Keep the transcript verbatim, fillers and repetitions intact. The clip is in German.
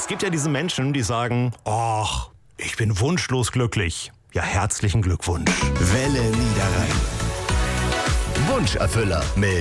Es gibt ja diese Menschen, die sagen, ach, ich bin wunschlos glücklich. Ja, herzlichen Glückwunsch. Welle Niederrhein. Wunscherfüller mit